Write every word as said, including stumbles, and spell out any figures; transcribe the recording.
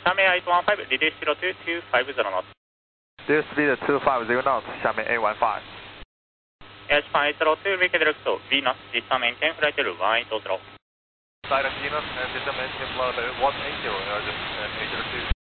下面eight one five, reduce zero two two five zero knots. Reduce speed two five zero knots, 下面eight one five. Air Japan eight zero two, weak direct to Venus, distant maintain flight level one eight zero. Direct Venus and distant maintain flight level one eight zero, just eight zero two.